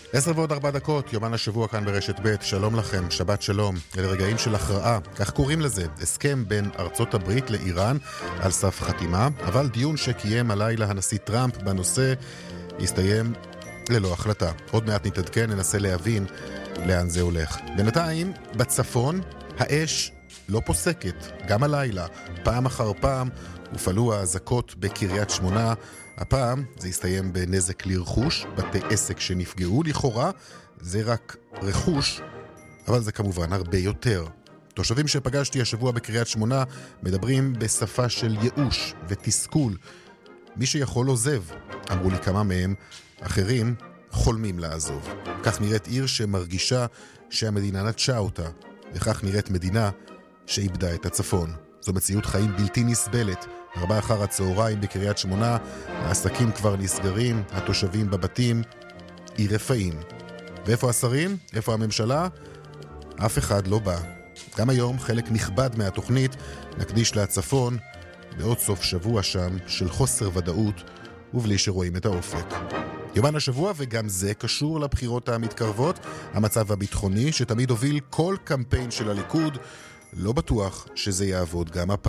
10:04, יומן השבוע כאן ברשת ב', שלום לכם, שבת שלום. אלה רגעים של הכרעה, כך קוראים לזה, הסכם בין ארצות הברית לאיראן על סף חתימה, אבל דיון שקיים הלילה הנשיא טראמפ בנושא הסתיים ללא החלטה. עוד מעט נתעדכן, ננסה להבין לאן זה הולך. בינתיים, בצפון, האש לא פוסקת, גם הלילה, פעם אחר פעם, הופעלו האזעקות בקריית שמונה. הפעם זה הסתיים בנזק לרכוש, בתי עסק שנפגעו לכאורה, זה רק רכוש, אבל זה כמובן הרבה יותר. תושבים שפגשתי השבוע בקריית שמונה מדברים בשפה של ייאוש ותסכול. מי שיכול עוזב, אמרו לי כמה מהם, אחרים חולמים לעזוב. כך נראית עיר שמרגישה שהמדינה נטשה אותה, וכך נראית מדינה שאיבדה את הצפון. זו מציאות חיים בלתי נסבלת. 16:00 בקריית שמונה, העסקים כבר נסגרים, התושבים בבתים, עיר רפאים. ואיפה השרים? איפה הממשלה? אף אחד לא בא. גם היום חלק נכבד מהתוכנית נקדיש לצפון, בעוד סוף שבוע שם של חוסר ודאות ובלי שרואים את האופק. יומן השבוע, וגם זה קשור לבחירות המתקרבות, המצב הביטחוני שתמיד הוביל כל קמפיין של הליכוד, לא בטוח שזה יעבוד גם הפעם.